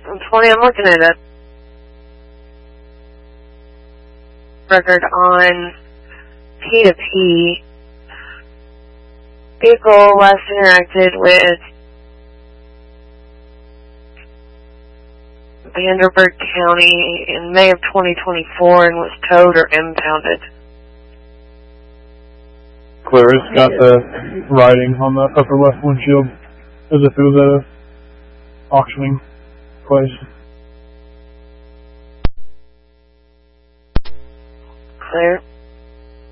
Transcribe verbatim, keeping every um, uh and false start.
It's funny, I'm looking at a record on P two P. Vehicle last interacted with Vanderburgh County in May of twenty twenty-four and was towed or impounded. Clear, it's got the writing on the upper left windshield as if it was at a auctioning place. Clear.